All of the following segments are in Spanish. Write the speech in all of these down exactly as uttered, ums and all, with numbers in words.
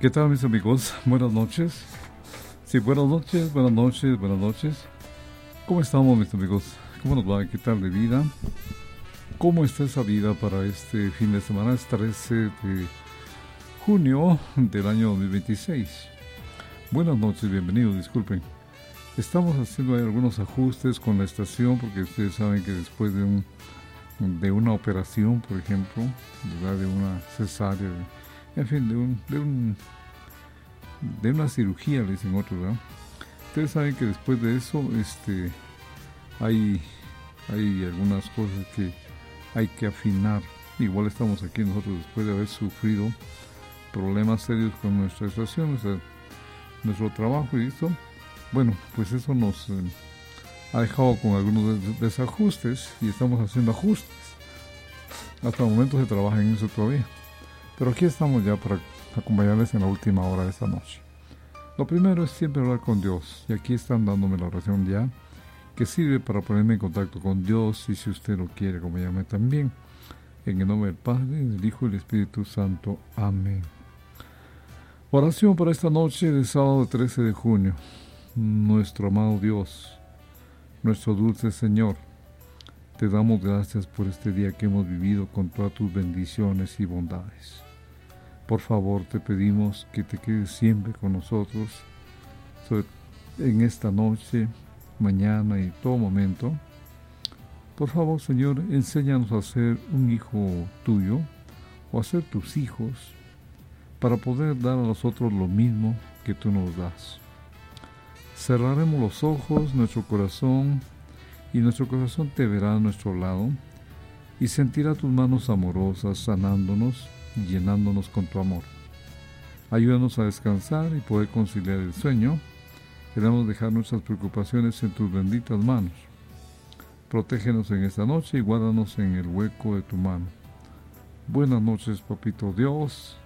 ¿Qué tal, mis amigos? Buenas noches. Sí, buenas noches, buenas noches, buenas noches. ¿Cómo estamos, mis amigos? ¿Cómo nos va? ¿Qué tal de vida? ¿Cómo está esa vida para este fin de semana? Es trece de junio del año dos mil veintiséis. Buenas noches, bienvenidos, disculpen. Estamos haciendo algunos ajustes con la estación porque ustedes saben que después de un de una operación, por ejemplo, ¿verdad? De una cesárea, en fin, de un de un de una cirugía, le dicen otros, ¿verdad? Ustedes saben que después de eso, este, hay hay algunas cosas que hay que afinar. Igual estamos aquí nosotros después de haber sufrido problemas serios con nuestra estación, o sea, nuestro trabajo y esto. Bueno, pues eso nos eh, ha dejado con algunos des- desajustes y estamos haciendo ajustes. Hasta el momento se trabaja en eso todavía. Pero aquí estamos ya para acompañarles en la última hora de esta noche. Lo primero es siempre hablar con Dios. Y aquí están dándome la oración ya, que sirve para ponerme en contacto con Dios y si usted lo quiere acompañarme también. En el nombre del Padre, del Hijo y del Espíritu Santo. Amén. Oración para esta noche de sábado trece de junio. Nuestro amado Dios, nuestro dulce Señor, te damos gracias por este día que hemos vivido con todas tus bendiciones y bondades. Por favor, te pedimos que te quedes siempre con nosotros sobre, en esta noche, mañana y todo momento. Por favor, Señor, enséñanos a ser un hijo tuyo o a ser tus hijos para poder dar a nosotros lo mismo que tú nos das. Cerraremos los ojos, nuestro corazón, y nuestro corazón te verá a nuestro lado y sentirá tus manos amorosas sanándonos y llenándonos con tu amor. Ayúdanos a descansar y poder conciliar el sueño. Queremos dejar nuestras preocupaciones en tus benditas manos. Protégenos en esta noche y guárdanos en el hueco de tu mano. Buenas noches, Papito Dios,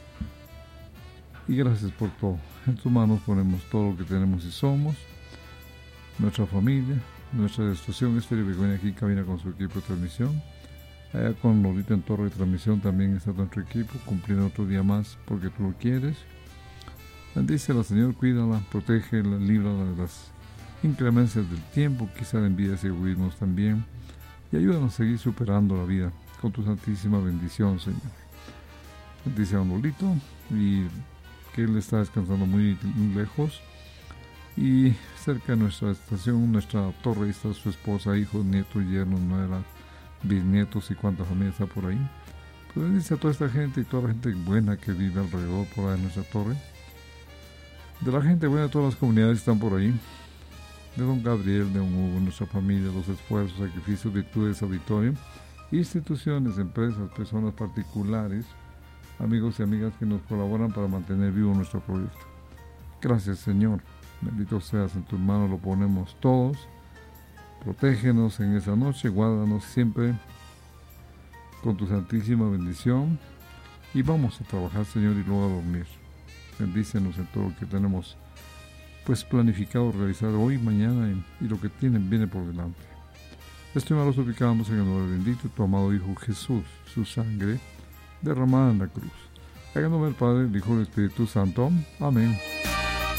y gracias por todo. En tus manos ponemos todo lo que tenemos y somos, nuestra familia, nuestra estación Estéreo Begoña aquí camina con su equipo de transmisión. Allá con Lolita en torre de transmisión también está nuestro equipo, cumpliendo otro día más porque tú lo quieres. Bendícela, Señor, cuídala, protégela, líbrala de las inclemencias del tiempo, quizá de envidias y egoísmos también, y ayúdanos a seguir superando la vida con tu santísima bendición, Señor. Bendice a don Lolito y que él está descansando muy lejos y cerca de nuestra estación, nuestra torre, está su esposa, hijos, nietos, yernos, nueras, bisnietos y cuánta familia está por ahí. Pues bendice a toda esta gente y toda la gente buena que vive alrededor por ahí en nuestra torre. De la gente buena de todas las comunidades que están por ahí. De don Gabriel, de don Hugo, nuestra familia, los esfuerzos, sacrificios, virtudes, auditorio, instituciones, empresas, personas particulares, amigos y amigas que nos colaboran para mantener vivo nuestro proyecto. Gracias, Señor. Bendito seas, en tus manos lo ponemos todos. Protégenos en esa noche, guárdanos siempre con tu santísima bendición. Y vamos a trabajar, Señor, y luego a dormir. Bendícenos en todo lo que tenemos pues planificado realizar hoy, mañana y, y lo que tienen viene por delante. Esto y más lo suplicamos en el nombre bendito de tu amado Hijo Jesús, su sangre derramada en la cruz. En el nombre del Padre, del Hijo y del Espíritu Santo. Amén.